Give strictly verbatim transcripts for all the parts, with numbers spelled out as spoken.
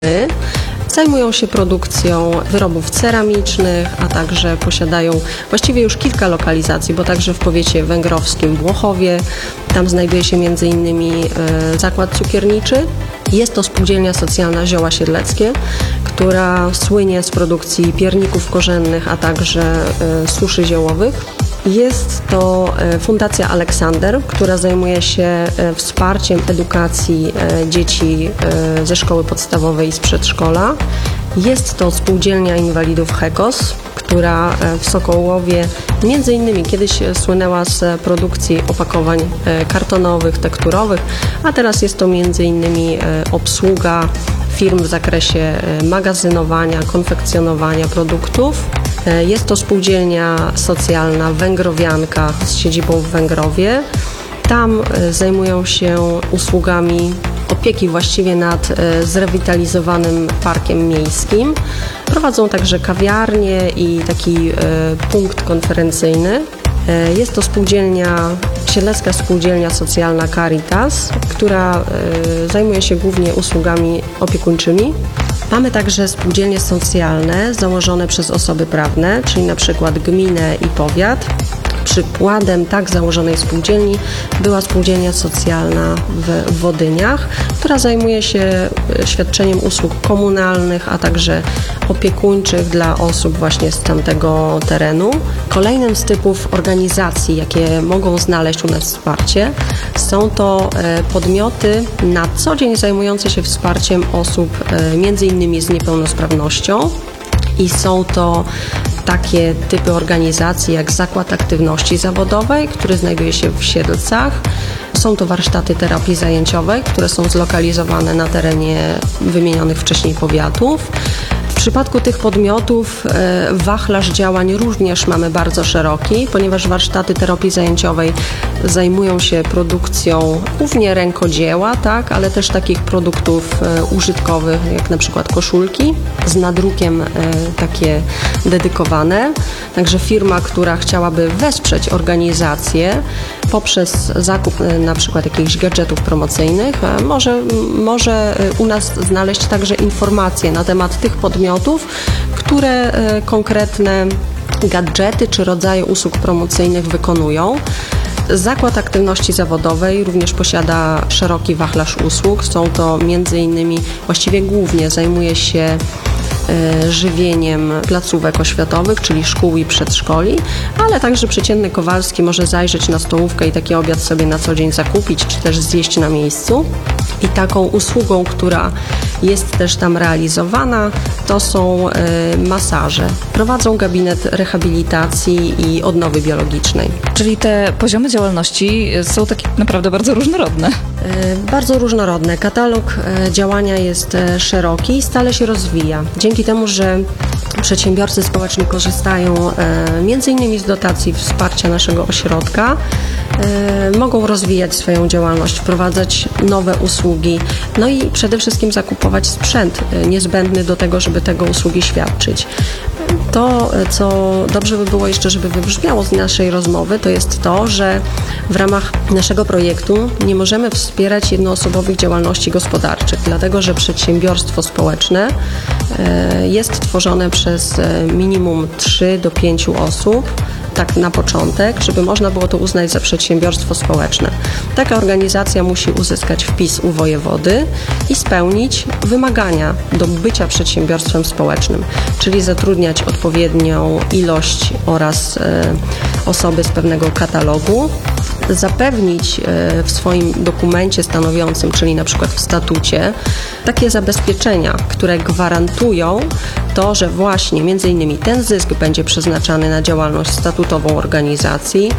Zajmują się produkcją wyrobów ceramicznych, a także posiadają właściwie już kilka lokalizacji, bo także w powiecie węgrowskim w Włochowie, tam znajduje się między innymi zakład cukierniczy. Jest to spółdzielnia socjalna Zioła Siedleckie, która słynie z produkcji pierników korzennych, a także suszy ziołowych. Jest to Fundacja Aleksander, która zajmuje się wsparciem edukacji dzieci ze szkoły podstawowej i z przedszkola. Jest to Spółdzielnia Inwalidów Hekos, która w Sokołowie między innymi kiedyś słynęła z produkcji opakowań kartonowych, tekturowych, a teraz jest to między innymi obsługa firm w zakresie magazynowania, konfekcjonowania produktów. Jest to spółdzielnia socjalna Węgrowianka z siedzibą w Węgrowie. Tam zajmują się usługami opieki właściwie nad zrewitalizowanym parkiem miejskim. Prowadzą także kawiarnię i taki punkt konferencyjny. Jest to spółdzielnia, Siedlecka Spółdzielnia Socjalna Caritas, która zajmuje się głównie usługami opiekuńczymi. Mamy także spółdzielnie socjalne założone przez osoby prawne, czyli na przykład gminę i powiat. Przykładem tak założonej spółdzielni była spółdzielnia socjalna w Wodyniach, która zajmuje się świadczeniem usług komunalnych, a także opiekuńczych dla osób właśnie z tamtego terenu. Kolejnym z typów organizacji, jakie mogą znaleźć u nas wsparcie, są to podmioty na co dzień zajmujące się wsparciem osób między innymi z niepełnosprawnością. I są to takie typy organizacji jak Zakład Aktywności Zawodowej, który znajduje się w Siedlcach. Są to warsztaty terapii zajęciowej, które są zlokalizowane na terenie wymienionych wcześniej powiatów. W przypadku tych podmiotów wachlarz działań również mamy bardzo szeroki, ponieważ warsztaty terapii zajęciowej zajmują się produkcją głównie rękodzieła, tak, ale też takich produktów użytkowych, jak na przykład koszulki z nadrukiem takie dedykowane. Także firma, która chciałaby wesprzeć organizację poprzez zakup na przykład jakichś gadżetów promocyjnych, może, może u nas znaleźć także informacje na temat tych podmiotów, które konkretne gadżety czy rodzaje usług promocyjnych wykonują. Zakład Aktywności Zawodowej również posiada szeroki wachlarz usług. Są to między innymi, właściwie głównie zajmuje się żywieniem placówek oświatowych, czyli szkół i przedszkoli, ale także przeciętny Kowalski może zajrzeć na stołówkę i taki obiad sobie na co dzień zakupić, czy też zjeść na miejscu. I taką usługą, która jest też tam realizowana, to są masaże. Prowadzą gabinet rehabilitacji i odnowy biologicznej. Czyli te poziomy działalności są takie naprawdę bardzo różnorodne. Bardzo różnorodne. Katalog działania jest szeroki i stale się rozwija. Dzięki temu, że przedsiębiorcy społeczni korzystają między innymi z dotacji wsparcia naszego ośrodka, mogą rozwijać swoją działalność, wprowadzać nowe usługi, no i przede wszystkim zakupować sprzęt niezbędny do tego, żeby tego usługi świadczyć. To, co dobrze by było jeszcze, żeby wybrzmiało z naszej rozmowy, to jest to, że w ramach naszego projektu nie możemy wspierać jednoosobowych działalności gospodarczych, dlatego że przedsiębiorstwo społeczne jest tworzone przez minimum trzy do pięciu osób, tak na początek, żeby można było to uznać za przedsiębiorstwo społeczne. Taka organizacja musi uzyskać wpis u wojewody i spełnić wymagania do bycia przedsiębiorstwem społecznym, czyli zatrudniać odpowiednią ilość oraz e, osoby z pewnego katalogu, zapewnić w swoim dokumencie stanowiącym, czyli na przykład w statucie, takie zabezpieczenia, które gwarantują to, że właśnie między innymi ten zysk będzie przeznaczany na działalność statutową organizacji,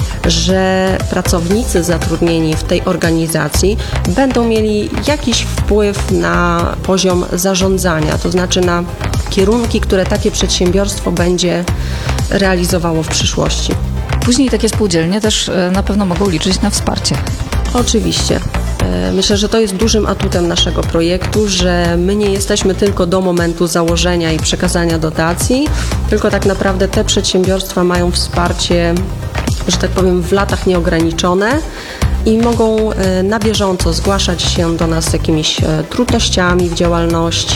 że pracownicy zatrudnieni w tej organizacji będą mieli jakiś wpływ na poziom zarządzania, to znaczy na kierunki, które takie przedsiębiorstwo będzie realizowało w przyszłości. Później takie spółdzielnie też na pewno mogą liczyć na wsparcie. Oczywiście. Myślę, że to jest dużym atutem naszego projektu, że my nie jesteśmy tylko do momentu założenia i przekazania dotacji, tylko tak naprawdę te przedsiębiorstwa mają wsparcie, że tak powiem, w latach nieograniczone i mogą na bieżąco zgłaszać się do nas z jakimiś trudnościami w działalności,